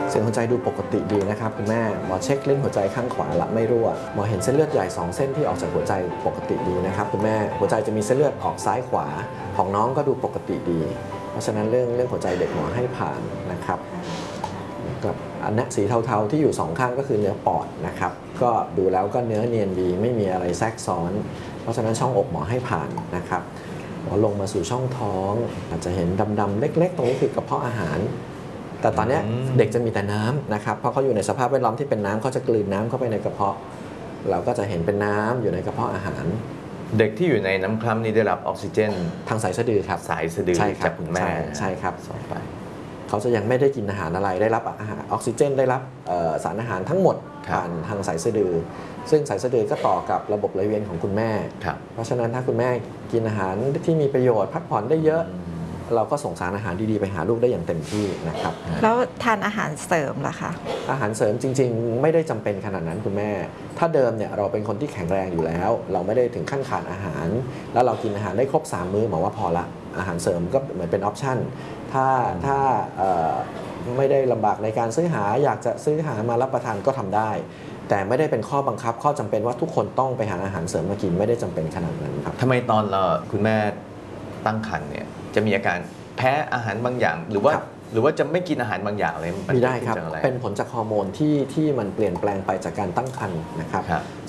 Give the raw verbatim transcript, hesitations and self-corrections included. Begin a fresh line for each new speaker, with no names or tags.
เสียงหัวใจดูปกติดีนะครับคุณแม่หมอเช็คลิ้นหัวใจข้างขวาละไม่รั่วหมอเห็นเส้นเลือดใหญ่สองเส้นที่ออกจากหัวใจปกติดีนะครับคุณแม่หัวใจจะมีเส้นเลือดออกซ้ายขวาของน้องก็ดูปกติดีเพราะฉะนั้นเรื่องเรื่องหัวใจเด็กหมอให้ผ่านนะครับกับอันนี้สีเทาๆที่อยู่สองข้างก็คือเนื้อปอดนะครับก็ดูแล้วก็เนื้อเนียนดีไม่มีอะไรแทรกซ้อนเพราะฉะนั้นช่องอกหมอให้ผ่านนะครับหมอลงมาสู่ช่องท้องอาจจะเห็นดำๆเล็กๆตรงนี้คือกระเพาะอาหารแต่ตอนนี้เด็กจะมีแต่น้ำนะครับเพราะเขาอยู่ในสภาพแวดล้อมที่เป็นน้ำเขาจะกลืนน้ำเข้าไปในกระเพาะเราก็จะเห็นเป็นน้ำอยู่ในกระเพาะอาหาร
เด็กที่อยู่ในน้ำคร่ำนี้ได้รับออกซิเจน
ทางสายสะดือครับ
สายสะดือจากคุณแม่
ใช่ครับ
ส่งไป
เขาจะยังไม่ได้กินอาหารอะไรได้รับอาหารออกซิเจนได้รับสารอาหารทั้งหมดผ่านทางสายสะดือซึ่งสายสะดือก็ต่อกับระบบไหลเวียนของคุณแม่เพราะฉะนั้นถ้าคุณแม่กินอาหารที่มีประโยชน์พักผ่อนได้เยอะเราก็ส่งสารอาหารดีๆไปหาลูกได้อย่างเต็มที่นะครับ
แล้วทานอาหารเสริมล่ะคะ
อาหารเสริมจริงๆไม่ได้จำเป็นขนาดนั้นคุณแม่ถ้าเดิมเนี่ยเราเป็นคนที่แข็งแรงอยู่แล้วเราไม่ได้ถึงขั้นขาดอาหารแล้วเรากินอาหารได้ครบสามมื้อหมอว่าพอละอาหารเสริมก็เหมือนเป็นออปชั่นถ้าถ้าไม่ได้ลำบากในการซื้อหาอยากจะซื้อหามารับประทานก็ทำได้แต่ไม่ได้เป็นข้อบังคับข้อจำเป็นว่าทุกคนต้องไปหาอาหารเสริมมากินไม่ได้จำเป็นขนาดนั้นครับ
ทำไมตอนเราคุณแม่ตั้งครรภ์เนี่ยจะมีอาการแพ้อาหารบางอย่างหรือว่าหรือว่าจะไม่กินอาหารบางอย่างอะไร
มีได้ครับเป็นผลจากฮอร์โมนที่ที่มันเปลี่ยนแปลงไปจากการตั้งครรภ์นะครับ